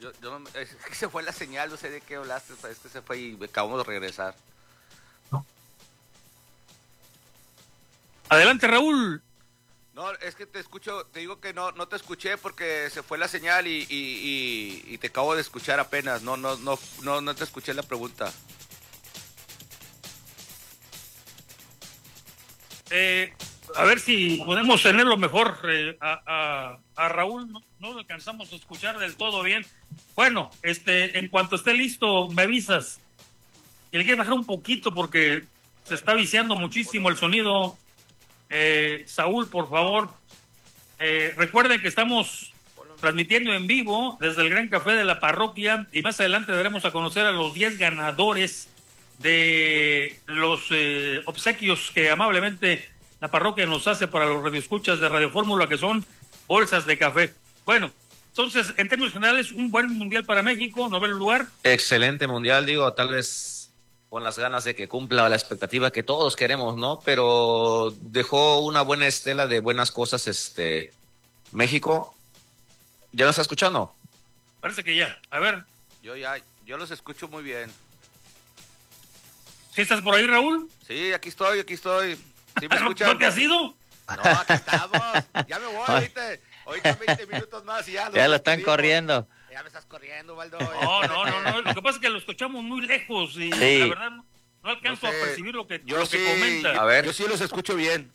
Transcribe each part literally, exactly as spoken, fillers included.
Yo, yo no, es que se fue la señal, no sé de qué hablaste, es que se fue y acabamos de regresar. No. Adelante, Raúl. No, es que te escucho, te digo que no, no te escuché porque se fue la señal y, y, y, y te acabo de escuchar apenas. No, no, no, no, no te escuché la pregunta. Eh, a ver si podemos tenerlo mejor. Eh, a, a, a Raúl no, no lo alcanzamos a escuchar del todo bien. Bueno, este, en cuanto esté listo, me avisas. Y le quiero bajar un poquito porque se está viciando muchísimo el sonido. Eh, Saúl, por favor. Eh, recuerden que estamos transmitiendo en vivo desde el Gran Café de la Parroquia y más adelante daremos a conocer a los diez ganadores de los eh, obsequios que amablemente la parroquia nos hace para los radioescuchas de Radio Fórmula, que son bolsas de café. Bueno, entonces, en términos generales, un buen mundial para México, noveno lugar. Excelente mundial, digo, tal vez con las ganas de que cumpla la expectativa que todos queremos, ¿no? Pero dejó una buena estela de buenas cosas, este, México. ¿Ya lo está escuchando? Parece que ya. A ver. Yo ya, yo los escucho muy bien. ¿Sí estás por ahí, Raúl? Sí, aquí estoy, aquí estoy. ¿Sí me escuchan? ¿No te has ido? No, aquí estamos. Ya me voy, ahorita, ahorita veinte minutos más y ya. Ya lo están corriendo. Ya me estás corriendo, Waldo. No, no, no, no. Lo que pasa es que lo escuchamos muy lejos y sí. la verdad no, no alcanzo no sé. a percibir lo que, yo lo sí, que comenta. A ver. Yo sí los escucho bien.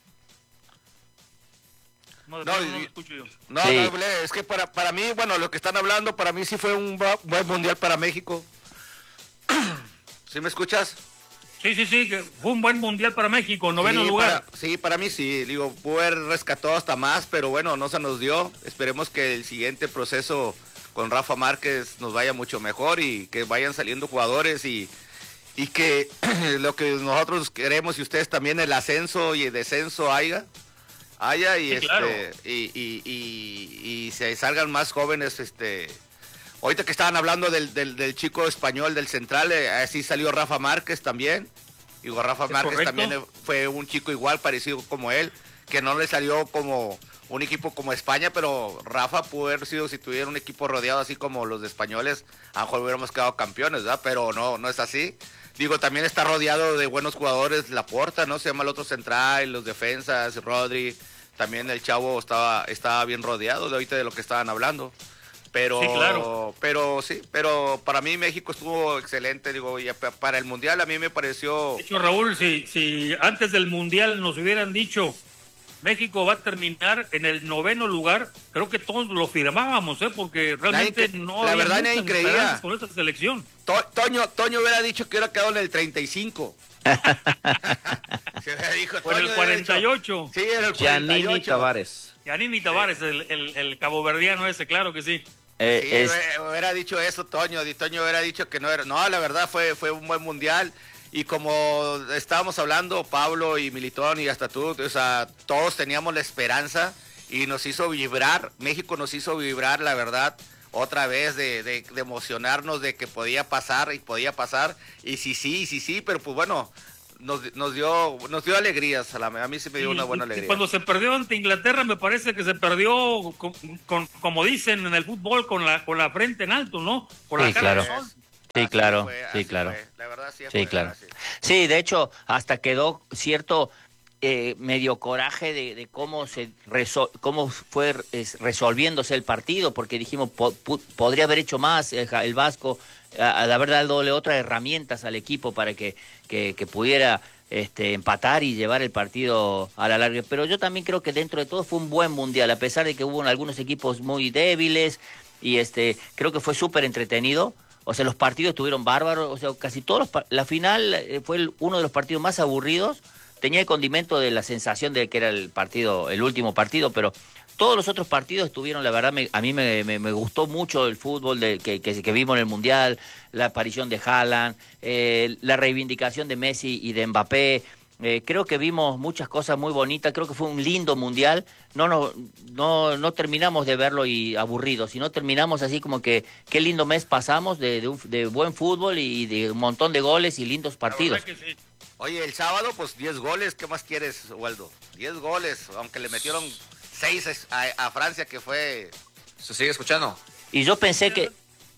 No, No, no, no lo y- escucho yo. No, Sí. no, es que para, para mí, bueno, lo que están hablando, para mí sí fue un bu- buen mundial para México. ¿Sí me escuchas? Sí, sí, sí, que fue un buen mundial para México, noveno sí, lugar. Para, sí, para mí sí. Digo, pudo haber rescatado hasta más, pero bueno, no se nos dio. Esperemos que el siguiente proceso con Rafa Márquez nos vaya mucho mejor y que vayan saliendo jugadores y, y que lo que nosotros queremos y ustedes también, el ascenso y el descenso haya. haya y Sí, este claro. y, y, y, y se salgan más jóvenes, este ahorita que estaban hablando del, del, del chico español del central, eh, así salió Rafa Márquez también. Digo, Rafa Es Márquez correcto. también eh, fue un chico igual, parecido como él, que no le salió como un equipo como España, pero Rafa pudo haber sido, si tuviera un equipo rodeado así como los de españoles, a lo mejor hubiéramos quedado campeones, ¿verdad? Pero no, no es así. Digo, también está rodeado de buenos jugadores, Laporta, ¿no? Se llama el otro central, los defensas, Rodri, también el chavo estaba, estaba bien rodeado de ahorita de lo que estaban hablando. Pero, Sí, claro. pero sí, pero para mí México estuvo excelente, digo, y para el Mundial a mí me pareció... De hecho, Raúl, si, si antes del mundial nos hubieran dicho México va a terminar en el noveno lugar, creo que todos lo firmábamos, ¿eh? Porque realmente Nadie- no la había verdad, nadie muchas creía. esperanzas con esta selección. To- Toño, Toño hubiera dicho que hubiera quedado en el treinta y cinco. Se hubiera dicho, O en el Toño hubiera cuarenta y dicho- ocho. Sí, en el Giannini cuarenta y ocho. Tavares. Yanini Tavares, el, el, el caboverdiano ese, claro que sí. Eh, Sí, es- hubiera- hubiera dicho eso, Toño. y Toño hubiera dicho que no era. No, la verdad fue, fue un buen mundial. Y como estábamos hablando, Pablo y Militón y hasta tú, o sea, todos teníamos la esperanza y nos hizo vibrar. México nos hizo vibrar, la verdad, otra vez de, de, de emocionarnos de que podía pasar y podía pasar. Y sí, sí, sí, sí, pero pues bueno, nos, nos dio nos dio alegrías. A, la, a mí sí me dio Y- una buena y alegría. Cuando se perdió ante Inglaterra, me parece que se perdió, con, con- como dicen en el fútbol, con la, con la frente en alto, ¿no? Con Sí, la cara al claro. sol. Sí, Así claro, fue, sí, así claro. fue. La verdad sí, Sí, fue claro. así. Sí, de hecho, hasta quedó cierto eh, medio coraje de, de cómo se resol- cómo fue es, resolviéndose el partido, porque dijimos, po- pu- podría haber hecho más el, Ja- el Vasco, a, a de haber dándole otras herramientas al equipo para que, que, que pudiera este, empatar y llevar el partido a la larga. Pero yo también creo que dentro de todo fue un buen mundial, a pesar de que hubo algunos equipos muy débiles, y este creo que fue súper entretenido. O sea, los partidos estuvieron bárbaros, o sea, casi todos los par- la final eh, fue el- uno de los partidos más aburridos. Tenía el condimento de la sensación de que era el partido, el último partido, pero todos los otros partidos estuvieron, la verdad, me- a mí me, me- me gustó mucho el fútbol de, que, que, que vimos en el Mundial, la aparición de Haaland, eh, la reivindicación de Messi y de Mbappé. Eh, creo que vimos muchas cosas muy bonitas, creo que fue un lindo mundial, no, no, no, no terminamos de verlo y aburridos, sino terminamos así como que qué lindo mes pasamos de, de, un- de buen fútbol y de un montón de goles y lindos La partidos. verdad que sí. Oye, el sábado, pues diez goles, ¿qué más quieres, Waldo? diez goles, aunque le metieron seis a, a Francia, que fue... ¿Se sigue escuchando? Y yo pensé que,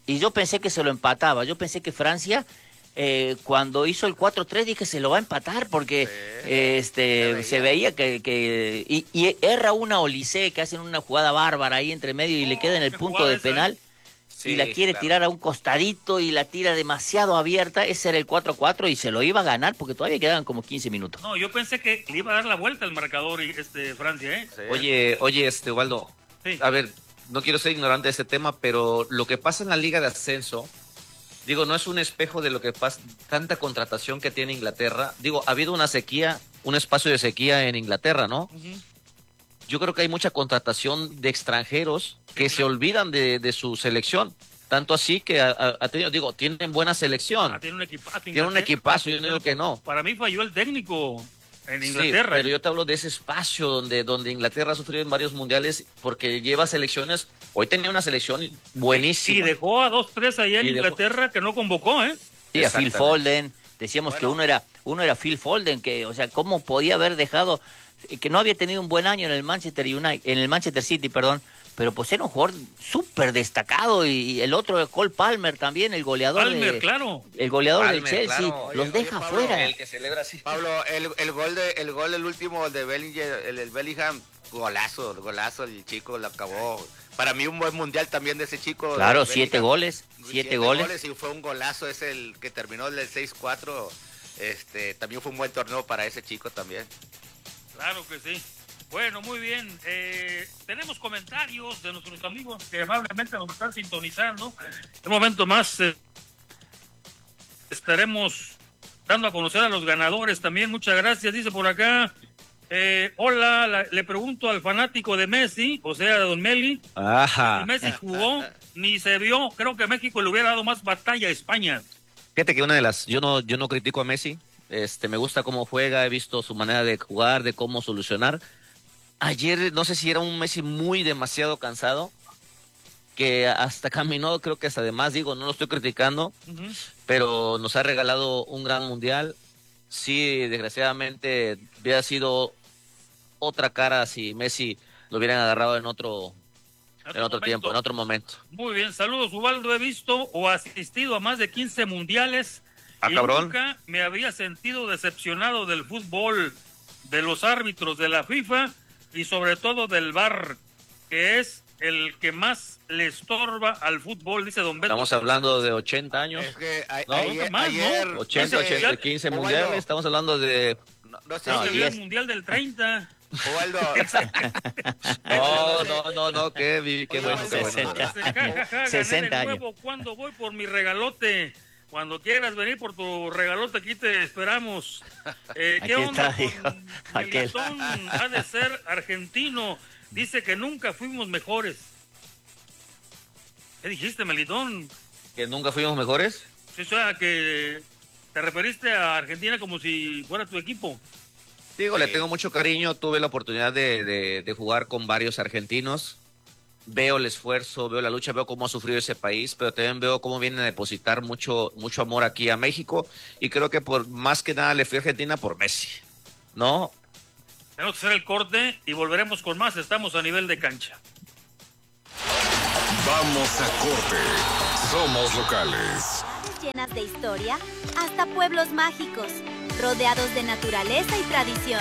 y yo pensé que se lo empataba. Yo pensé que Francia, eh, cuando hizo el cuatro tres, dije se lo va a empatar porque Sí, eh, este se veía. se veía que... que y, y erra una Olise, que hacen una jugada bárbara ahí entre medio y Oh, le queda en el qué punto jugada de esa, ¿eh? penal. Sí, Y la quiere claro. tirar a un costadito y la tira demasiado abierta. Ese era el cuatro cuatro y se lo iba a ganar porque todavía quedaban como quince minutos. No, yo pensé que le iba a dar la vuelta al marcador y este Francia, ¿eh? Sí. Oye, oye, este, Waldo, Sí. a ver, no quiero ser ignorante de este tema, pero lo que pasa en la Liga de Ascenso, digo, no es un espejo de lo que pasa, tanta contratación que tiene Inglaterra. Digo, ha habido una sequía, un espacio de sequía en Inglaterra, ¿no? Ujú. Yo creo que hay mucha contratación de extranjeros que se olvidan de, de su selección. Tanto así que ha, ha- ha tenido, digo, tienen buena selección. Ah, tiene un equipazo. Tiene un Inglaterra. equipazo, yo no digo que no. Para mí falló el técnico en Sí, Inglaterra. pero yo te hablo de ese espacio donde, donde Inglaterra ha sufrido en varios mundiales porque lleva selecciones. Hoy tenía una selección Y buenísima. dejó a dos, tres allá en Y dejó- Inglaterra que no convocó, ¿eh? Sí, a Phil Exactamente. Foden. Decíamos que uno era uno era Phil Foden, que, o sea, cómo podía haber dejado, que no había tenido un buen año en el Manchester United, en el Manchester City, perdón, pero pues era un jugador súper destacado. Y el otro, Cole Palmer también, el goleador Palmer, de, claro. el goleador Palmer, del Chelsea, claro. los Oye, deja oye, Pablo, fuera. El que celebra así. Pablo, el, el gol de el gol el último el de Bellingham, el, el Bellingham, golazo, golazo, el chico lo acabó. Para mí un buen mundial también de ese chico. Claro, de siete Bellingham. goles, siete goles. Y fue un golazo, es el que terminó el seis cuatro. Este, también fue un buen torneo para ese chico también. Claro que sí. Bueno, muy bien. Eh, tenemos comentarios de nuestros amigos que amablemente nos están sintonizando. En un momento más eh, estaremos dando a conocer a los ganadores también. Muchas gracias. Dice por acá, eh, hola, la- le pregunto al fanático de Messi, o sea, de Don Meli, Ajá. si Messi jugó, ni se vio. Creo que México le hubiera dado más batalla a España. Fíjate que una de las, yo no, yo no critico a Messi, este, me gusta cómo juega, he visto su manera de jugar, de cómo solucionar. Ayer, no sé si era un Messi muy demasiado cansado, que hasta caminó, creo que hasta de más, digo, no lo estoy criticando, Ujú. pero nos ha regalado un gran mundial. Sí, desgraciadamente hubiera sido otra cara si Messi lo hubieran agarrado en otro, en otro tiempo, en otro momento. Muy bien, saludos Ubaldo, he visto o asistido a más de quince mundiales Ah, y cabrón. nunca me había sentido decepcionado del fútbol, de los árbitros de la FIFA y sobre todo del V A R, que es el que más le estorba al fútbol, dice Don Beto. Estamos hablando de ochenta años, Es que a- No, ayer, más, ¿no? ayer ochenta, no sé, ochenta, quince Ubaldo, mundiales, estamos hablando de... No, no sé No, Se si vio el diez. mundial del treinta. Ubaldo, No, no, no, no, qué, vi- qué Oye, bueno, qué bueno. sesenta. Dice, ja, ja, ja, gané sesenta de años. nuevo. ¿Cuándo voy por mi regalote? Cuando quieras venir por tu regalote, aquí te esperamos. Eh, ¿Qué Aquí onda está, dijo con aquel. Militón? Ha de ser argentino. Dice que nunca fuimos mejores. ¿Qué dijiste, Melitón? ¿Que nunca fuimos mejores? O sea, que te referiste a Argentina como si fuera tu equipo. Digo, le Sí. tengo mucho cariño, tuve la oportunidad de, de- de jugar con varios argentinos, veo el esfuerzo, veo la lucha, veo cómo ha sufrido ese país, pero también veo cómo vienen a depositar mucho, mucho amor aquí a México, y creo que por más que nada le fui a Argentina por Messi, ¿no? Tenemos que hacer el corte y volveremos con más. Estamos a nivel de cancha. Vamos a corte. Somos locales. Llenas de historia, hasta pueblos mágicos, rodeados de naturaleza y tradición.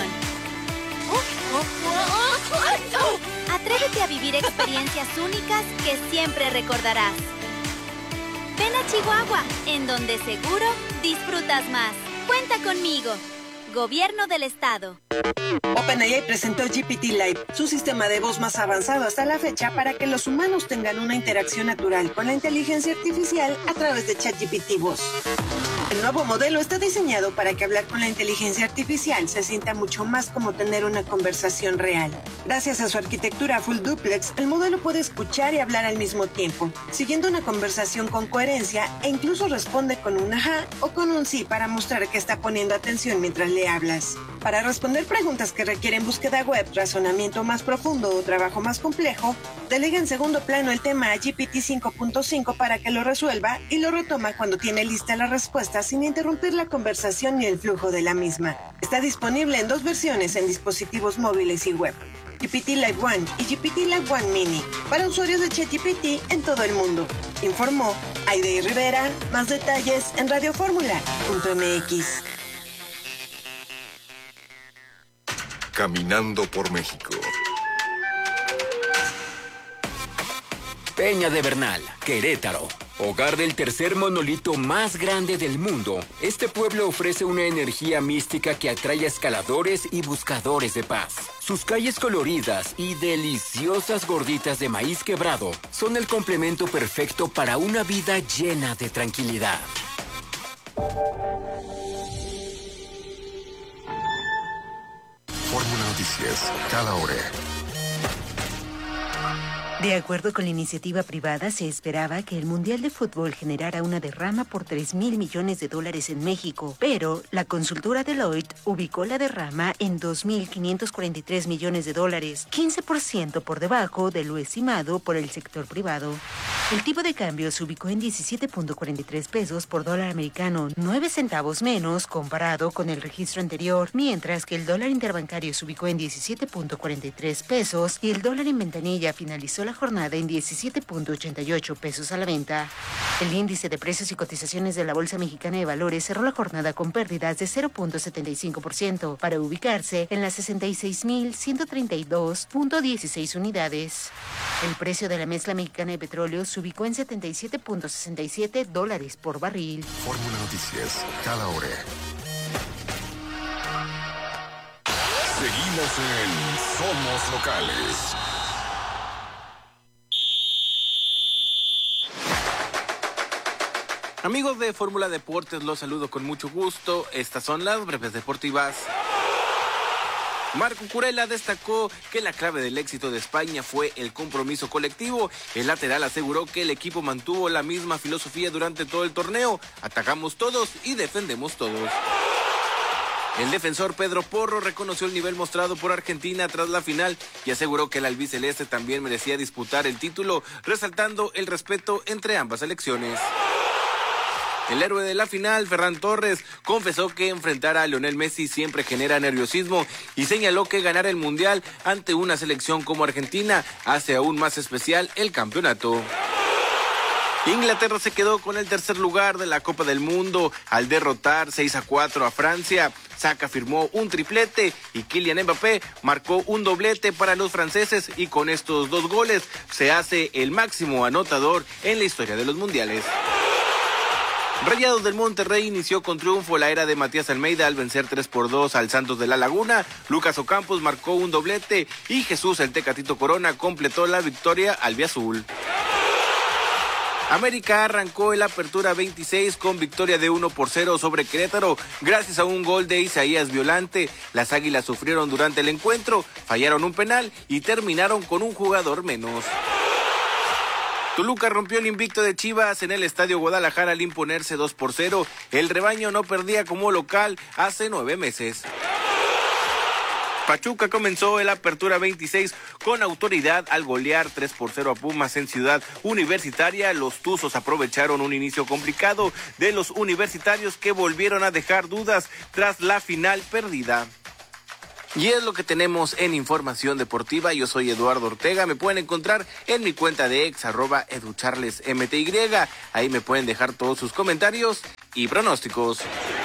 Atrévete a vivir experiencias únicas que siempre recordarás. Ven a Chihuahua, en donde seguro disfrutas más. Cuenta conmigo. Gobierno del Estado. OpenAI presentó G P T Live, su sistema de voz más avanzado hasta la fecha para que los humanos tengan una interacción natural con la inteligencia artificial a través de ChatGPT Voz. El nuevo modelo está diseñado para que hablar con la inteligencia artificial se sienta mucho más como tener una conversación real. Gracias a su arquitectura full duplex, el modelo puede escuchar y hablar al mismo tiempo, siguiendo una conversación con coherencia e incluso responde con un ajá o con un sí para mostrar que está poniendo atención mientras le hablas. Para responder preguntas que requieren búsqueda web, razonamiento más profundo o trabajo más complejo, delega en segundo plano el tema a G P T cinco punto cinco para que lo resuelva y lo retoma cuando tiene lista la respuesta sin interrumpir la conversación ni el flujo de la misma. Está disponible en dos versiones en dispositivos móviles y web. G P T Live One y G P T Live One Mini para usuarios de ChatGPT en todo el mundo. Informó Aide Rivera. Más detalles en radio fórmula punto m x. Caminando por México. Peña de Bernal, Querétaro. Hogar del tercer monolito más grande del mundo, este pueblo ofrece una energía mística que atrae a escaladores y buscadores de paz. Sus calles coloridas y deliciosas gorditas de maíz quebrado son el complemento perfecto para una vida llena de tranquilidad. Fórmula Noticias, cada hora. De acuerdo con la iniciativa privada, se esperaba que el Mundial de Fútbol generara una derrama por tres mil millones de dólares en México, pero la consultora Deloitte ubicó la derrama en dos mil quinientos cuarenta y tres millones de dólares, quince por ciento por debajo de lo estimado por el sector privado. El tipo de cambio se ubicó en diecisiete punto cuarenta y tres pesos por dólar americano, nueve centavos menos comparado con el registro anterior, mientras que el dólar interbancario se ubicó en diecisiete punto cuarenta y tres pesos y el dólar en ventanilla finalizó la jornada en diecisiete punto ochenta y ocho pesos a la venta. El índice de precios y cotizaciones de la Bolsa Mexicana de Valores cerró la jornada con pérdidas de cero punto setenta y cinco por ciento para ubicarse en las sesenta y seis mil ciento treinta y dos punto dieciséis unidades. El precio de la mezcla mexicana de petróleo se ubicó en setenta y siete punto sesenta y siete dólares por barril. Fórmula Noticias, cada hora. Seguimos en Somos Locales. Amigos de Fórmula Deportes, los saludo con mucho gusto. Estas son las breves deportivas. Marco Curella destacó que la clave del éxito de España fue el compromiso colectivo. El lateral aseguró que el equipo mantuvo la misma filosofía durante todo el torneo. Atacamos todos y defendemos todos. El defensor Pedro Porro reconoció el nivel mostrado por Argentina tras la final y aseguró que el albiceleste también merecía disputar el título, resaltando el respeto entre ambas selecciones. El héroe de la final, Ferran Torres, confesó que enfrentar a Lionel Messi siempre genera nerviosismo y señaló que ganar el Mundial ante una selección como Argentina hace aún más especial el campeonato. Inglaterra se quedó con el tercer lugar de la Copa del Mundo al derrotar seis a cuatro a Francia. Saka firmó un triplete y Kylian Mbappé marcó un doblete para los franceses y con estos dos goles se hace el máximo anotador en la historia de los mundiales. Rayados del Monterrey inició con triunfo la era de Matías Almeida al vencer tres por dos al Santos de la Laguna. Lucas Ocampos marcó un doblete y Jesús el Tecatito Corona completó la victoria albiazul. América arrancó el Apertura veintiséis con victoria de uno por cero sobre Querétaro gracias a un gol de Isaías Violante. Las Águilas sufrieron durante el encuentro, fallaron un penal y terminaron con un jugador menos. Toluca rompió el invicto de Chivas en el Estadio Guadalajara al imponerse dos por cero. El rebaño no perdía como local hace nueve meses. Pachuca comenzó el Apertura veintiséis con autoridad al golear tres por cero a Pumas en Ciudad Universitaria. Los Tuzos aprovecharon un inicio complicado de los universitarios que volvieron a dejar dudas tras la final perdida. Y es lo que tenemos en Información Deportiva. Yo soy Eduardo Ortega. Me pueden encontrar en mi cuenta de ex, arroba educharlesmty. Ahí me pueden dejar todos sus comentarios y pronósticos.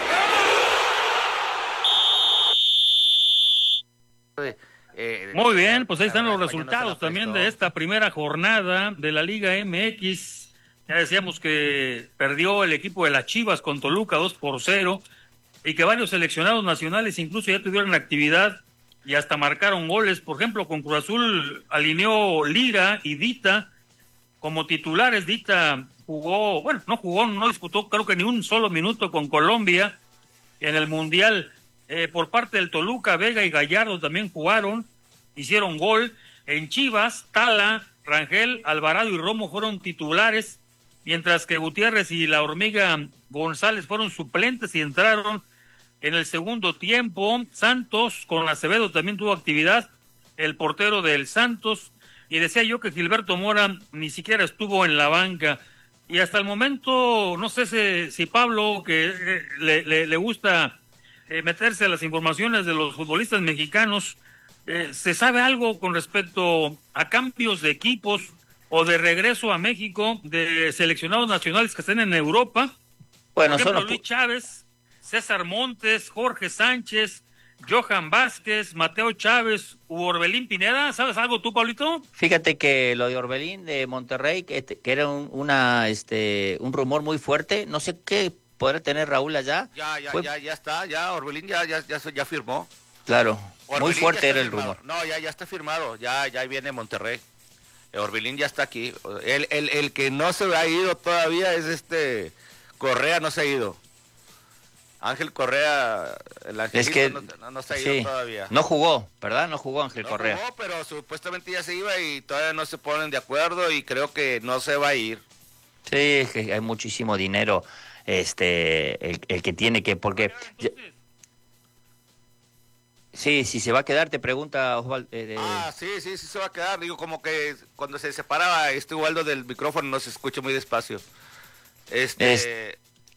Muy bien, pues ahí están los resultados también de esta primera jornada de la Liga M X. Ya decíamos que perdió el equipo de las Chivas con Toluca dos por cero. Y que varios seleccionados nacionales incluso ya tuvieron actividad y hasta marcaron goles. Por ejemplo, con Cruz Azul alineó Lira y Dita como titulares. Dita jugó, bueno, no jugó, no disputó creo que ni un solo minuto con Colombia en el Mundial. Eh, por parte del Toluca, Vega y Gallardo también jugaron, hicieron gol. En Chivas, Tala, Rangel, Alvarado y Romo fueron titulares, mientras que Gutiérrez y la Hormiga González fueron suplentes y entraron en el segundo tiempo. Santos con Acevedo también tuvo actividad, el portero del Santos, y decía yo que Gilberto Mora ni siquiera estuvo en la banca. Y hasta el momento, no sé si, si Pablo, que eh, le, le, le gusta eh, meterse a las informaciones de los futbolistas mexicanos, eh, ¿se sabe algo con respecto a cambios de equipos o de regreso a México de seleccionados nacionales que estén en Europa? Bueno, Por ejemplo, son... Luis Chávez, César Montes, Jorge Sánchez, Johan Vázquez, Mateo Chávez u Orbelín Pineda. ¿Sabes algo tú, Pablito? Fíjate que lo de Orbelín de Monterrey, que, este, que era un, una, este, un rumor muy fuerte, no sé qué podrá tener Raúl allá. Ya, ya, Fue... ya, ya está, ya, Orbelín ya, ya, ya, ya firmó. Claro, Orbelín muy fuerte era el firmado. rumor. No, ya, ya está firmado, ya, ya viene Monterrey. Orbelín ya está aquí. El, el, el que no se ha ido todavía es este Correa, no se ha ido. Ángel Correa, el es que no, no, no se ha ido sí, todavía. No jugó, ¿verdad? No jugó Ángel no Correa. No jugó, pero supuestamente ya se iba y todavía no se ponen de acuerdo y creo que no se va a ir. Sí, es que hay muchísimo dinero, este, el, el que tiene que, porque... Sí, si se va a quedar, te pregunta Osvaldo. Eh, de... Ah, sí, sí, sí se va a quedar. Digo, como que cuando se separaba este Ubaldo del micrófono no se escucha muy despacio. Este... Es...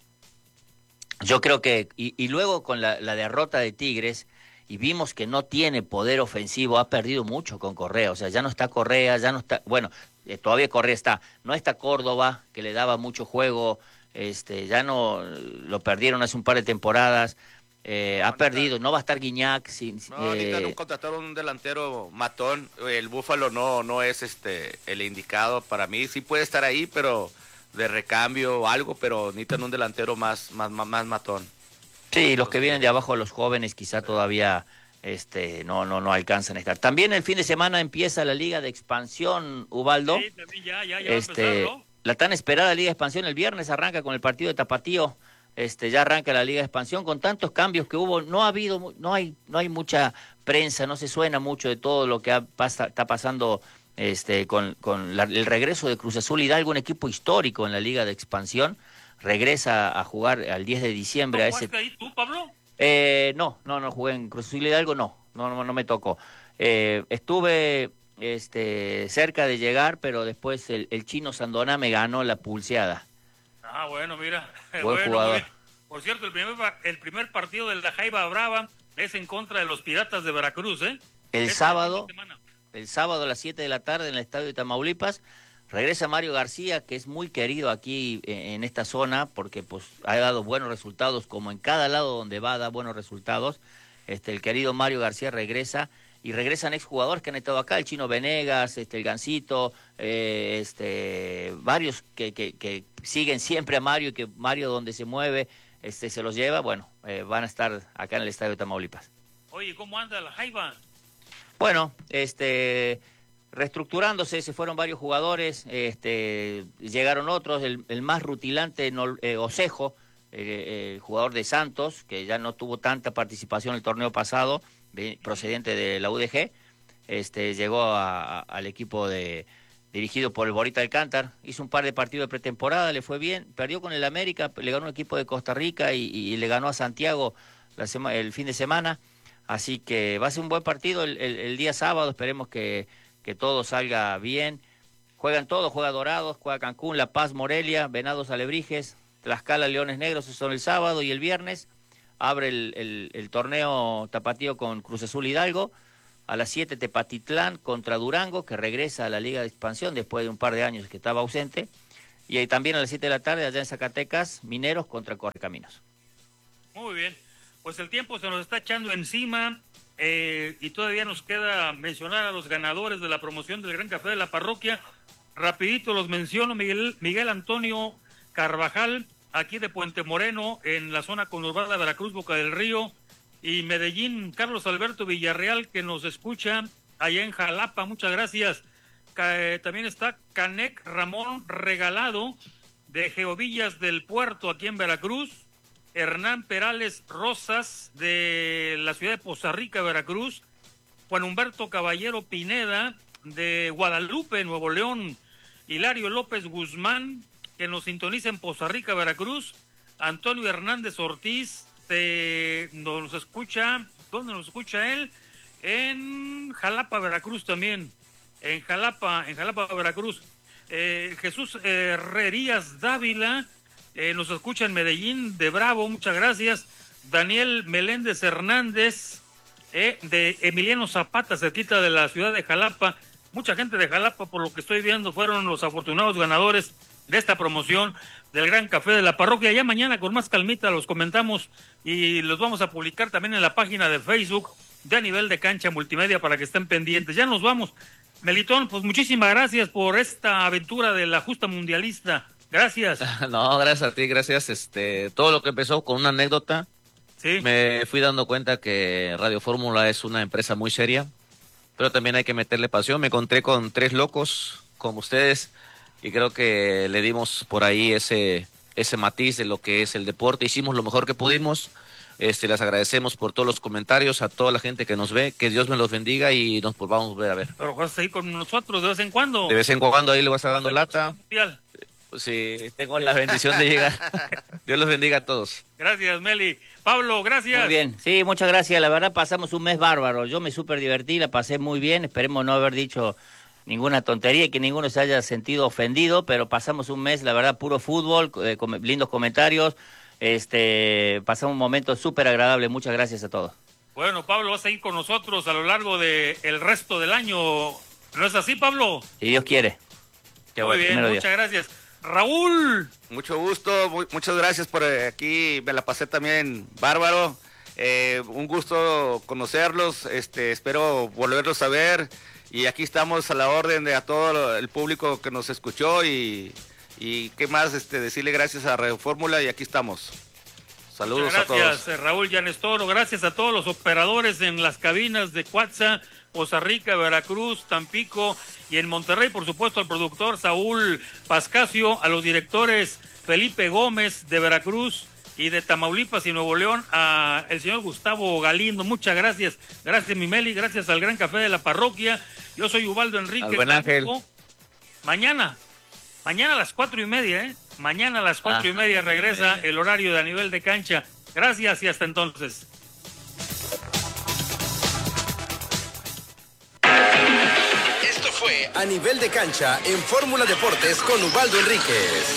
Yo creo que, y, y luego con la, la derrota de Tigres, y vimos que no tiene poder ofensivo, ha perdido mucho con Correa, o sea, ya no está Correa, ya no está, bueno, eh, todavía Correa está, no está Córdoba, que le daba mucho juego, este, ya no, lo perdieron hace un par de temporadas, eh, ha perdido, no va a estar Guiñac. Sin, no, ahorita eh... no contrataron un delantero matón, el Búfalo no, no es este el indicado para mí, sí puede estar ahí, pero... de recambio o algo, pero necesitan un delantero más, más, más, más matón. Sí, los que vienen de abajo, los jóvenes, quizá todavía este, no, no, no alcanzan a estar. También el fin de semana empieza la Liga de Expansión, Ubaldo. Sí, también ya, ya, ya este, va a empezar, ¿no? La tan esperada Liga de Expansión el viernes arranca con el partido de Tapatío. Este, ya arranca la Liga de Expansión con tantos cambios que hubo. No ha habido, no hay, no hay mucha prensa, no se suena mucho de todo lo que ha, pasa, está pasando. Este, con, con la, el regreso de Cruz Azul Hidalgo, un equipo histórico en la Liga de Expansión, regresa a jugar al diez de diciembre. ¿No a ese... jugaste ahí tú, Pablo? Eh, no, no, no jugué en Cruz Azul Hidalgo, no, no, no, no me tocó. Eh, estuve este, cerca de llegar, pero después el, el chino Sandoná me ganó la pulseada. Ah, bueno, mira. Buen bueno, jugador. Por cierto, el primer, el primer partido de la Jaiba Brava es en contra de los Piratas de Veracruz, ¿eh? El Esta sábado... semana. El sábado a las siete de la tarde en el estadio de Tamaulipas, regresa Mario García, que es muy querido aquí en esta zona, porque pues ha dado buenos resultados, como en cada lado donde va da buenos resultados. Este, el querido Mario García regresa, y regresan exjugadores que han estado acá, el Chino Venegas, este, el Gancito, eh, este, varios que, que, que siguen siempre a Mario, y que Mario donde se mueve este, se los lleva, bueno, eh, van a estar acá en el estadio de Tamaulipas. Oye, ¿cómo anda la Jaiba? Bueno, este, reestructurándose, se fueron varios jugadores, este, llegaron otros, el, el más rutilante, no, eh, Osejo, eh, el jugador de Santos, que ya no tuvo tanta participación en el torneo pasado, de, procedente de la U D G, este, llegó a, a, al equipo de, dirigido por el Borita Alcántar, hizo un par de partidos de pretemporada, le fue bien, perdió con el América, le ganó un equipo de Costa Rica y, y le ganó a Santiago la sema, el fin de semana. Así que va a ser un buen partido el, el, el día sábado, esperemos que, que todo salga bien. Juegan todos, juega Dorados, juega Cancún, La Paz, Morelia, Venados, Alebrijes, Tlaxcala, Leones Negros, esos son el sábado, y el viernes abre el, el, el torneo Tapatío con Cruz Azul Hidalgo. A las siete Tepatitlán contra Durango, que regresa a la Liga de Expansión después de un par de años que estaba ausente. Y ahí también a las siete de la tarde allá en Zacatecas, Mineros contra Correcaminos. Muy bien. Pues el tiempo se nos está echando encima eh, y todavía nos queda mencionar a los ganadores de la promoción del Gran Café de la Parroquia. Rapidito los menciono: Miguel, Miguel Antonio Carvajal, aquí de Puente Moreno, en la zona conurbada de Veracruz, Boca del Río, y Medellín, Carlos Alberto Villarreal, que nos escucha allá en Jalapa, muchas gracias. Eh, también está Canec Ramón Regalado, de Geovillas del Puerto, aquí en Veracruz. Hernán Perales Rosas, de la ciudad de Poza Rica, Veracruz. Juan Humberto Caballero Pineda, de Guadalupe, Nuevo León. Hilario López Guzmán, que nos sintoniza en Poza Rica, Veracruz. Antonio Hernández Ortiz, de, nos escucha, ¿dónde nos escucha él? En Jalapa, Veracruz también. En Jalapa, en Jalapa, Veracruz. Eh, Jesús Herrerías Dávila, Eh, nos escucha en Medellín, de Bravo, muchas gracias. Daniel Meléndez Hernández, eh, de Emiliano Zapata, cerquita de la ciudad de Jalapa. Mucha gente de Jalapa, por lo que estoy viendo, fueron los afortunados ganadores de esta promoción del Gran Café de la Parroquia. Ya mañana con más calmita los comentamos y los vamos a publicar también en la página de Facebook de A Nivel de Cancha Multimedia para que estén pendientes. Ya nos vamos. Melitón, pues muchísimas gracias por esta aventura de la justa mundialista. Gracias. No, gracias a ti, gracias. Este, todo lo que empezó con una anécdota. Sí. Me fui dando cuenta que Radio Fórmula es una empresa muy seria, pero también hay que meterle pasión. Me encontré con tres locos como ustedes y creo que le dimos por ahí ese ese matiz de lo que es el deporte. Hicimos lo mejor que pudimos. Este, les agradecemos por todos los comentarios, a toda la gente que nos ve, que Dios me los bendiga y nos volvamos a ver a ver. Pero vas a ir con nosotros de vez en cuando. De vez en cuando ahí le vas a dando lata. Mundial. Sí, tengo la bendición de llegar. Dios los bendiga a todos. Gracias, Meli. Pablo, gracias. Muy bien, sí, muchas gracias. La verdad pasamos un mes bárbaro. Yo me súper divertí, la pasé muy bien. Esperemos no haber dicho ninguna tontería y que ninguno se haya sentido ofendido, pero pasamos un mes, la verdad, puro fútbol, eh, com lindos comentarios. Este, pasamos un momento súper agradable. Muchas gracias a todos. Bueno, Pablo, vas a ir con nosotros a lo largo del de resto del año. ¿No es así, Pablo? Si Dios quiere. Qué muy bien, muchas día. gracias. Raúl. Mucho gusto, muy, muchas gracias por eh, aquí, me la pasé también bárbaro. Eh, un gusto conocerlos, este, espero volverlos a ver. Y aquí estamos a la orden de a todo el público que nos escuchó y... Y qué más, este, decirle gracias a Radio Fórmula y aquí estamos. Saludos gracias, a todos. Gracias, Raúl Llanestoro. Gracias a todos los operadores en las cabinas de Cuatza, Poza Rica, Veracruz, Tampico y en Monterrey. Por supuesto, al productor Saúl Pascasio, a los directores Felipe Gómez de Veracruz y de Tamaulipas y Nuevo León, a el señor Gustavo Galindo. Muchas gracias. Gracias, Mimeli. Gracias al Gran Café de la Parroquia. Yo soy Ubaldo Enrique. Al buen Ángel. Mañana. Mañana a las cuatro y media, ¿eh? Mañana a las cuatro ah. y media regresa el horario de A Nivel de Cancha. Gracias y hasta entonces. Esto fue A Nivel de Cancha en Fórmula Deportes con Ubaldo Enríquez.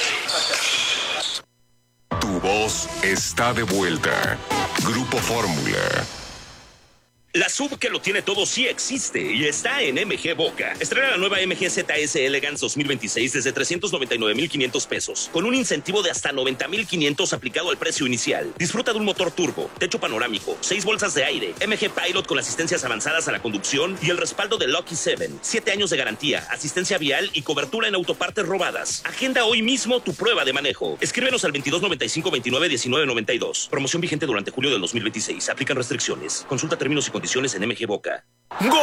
Tu voz está de vuelta. Grupo Fórmula. La S U V que lo tiene todo sí existe y está en M G Boca. Estrena la nueva M G Z S Elegance dos mil veintiséis desde trescientos noventa y nueve mil quinientos pesos, con un incentivo de hasta noventa mil quinientos aplicado al precio inicial. Disfruta de un motor turbo, techo panorámico, seis bolsas de aire, M G Pilot con asistencias avanzadas a la conducción y el respaldo de Lucky siete. Siete años de garantía, asistencia vial y cobertura en autopartes robadas. Agenda hoy mismo tu prueba de manejo. Escríbenos al veintidós noventa y cinco veintinueve diecinueve noventa y dos. Promoción vigente durante julio del dos mil veintiséis. Aplican restricciones. Consulta términos y condiciones en M G Boca. ¡Gol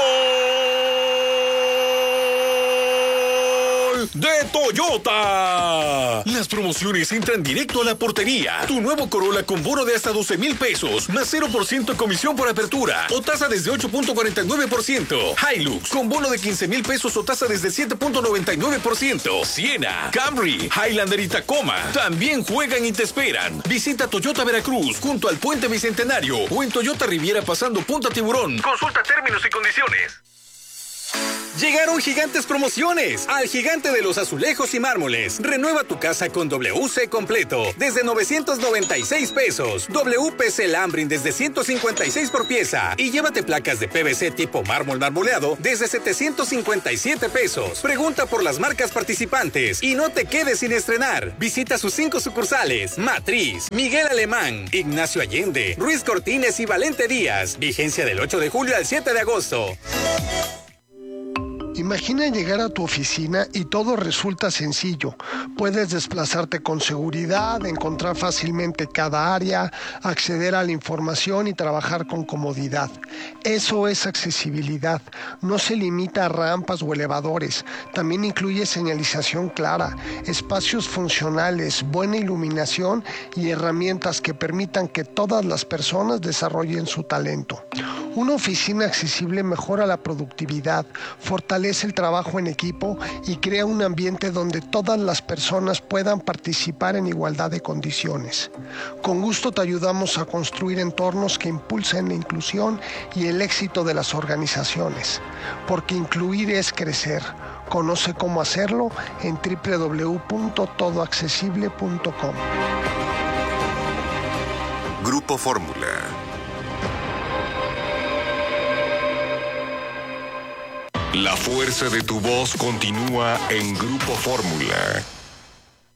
de Toyota! Las promociones entran directo a la portería. Tu nuevo Corolla con bono de hasta doce mil pesos, más cero por ciento comisión por apertura o tasa desde ocho punto cuarenta y nueve por ciento. Hilux con bono de quince mil pesos o tasa desde siete punto noventa y nueve por ciento. Siena, Camry, Highlander y Tacoma también juegan y te esperan. Visita Toyota Veracruz junto al Puente Bicentenario o en Toyota Riviera pasando Punta Tiburón. Consulta términos y condiciones. Llegaron gigantes promociones al Gigante de los Azulejos y Mármoles. Renueva tu casa con W C completo desde novecientos noventa y seis pesos. W P C Lambrin desde ciento cincuenta y seis por pieza. Y llévate placas de P V C tipo mármol marmoleado desde setecientos cincuenta y siete pesos. Pregunta por las marcas participantes y no te quedes sin estrenar. Visita sus cinco sucursales: Matriz, Miguel Alemán, Ignacio Allende, Ruiz Cortines y Valente Díaz. Vigencia del ocho de julio al siete de agosto. Imagina llegar a tu oficina y todo resulta sencillo. Puedes desplazarte con seguridad, encontrar fácilmente cada área, acceder a la información y trabajar con comodidad. Eso es accesibilidad. No se limita a rampas o elevadores. También incluye señalización clara, espacios funcionales, buena iluminación y herramientas que permitan que todas las personas desarrollen su talento. Una oficina accesible mejora la productividad, fortalece el trabajo en equipo y crea un ambiente donde todas las personas puedan participar en igualdad de condiciones. Con gusto te ayudamos a construir entornos que impulsen la inclusión y el éxito de las organizaciones, porque incluir es crecer. Conoce cómo hacerlo en doble u doble u doble u punto todo accesible punto com. Grupo Fórmula. La fuerza de tu voz continúa en Grupo Fórmula.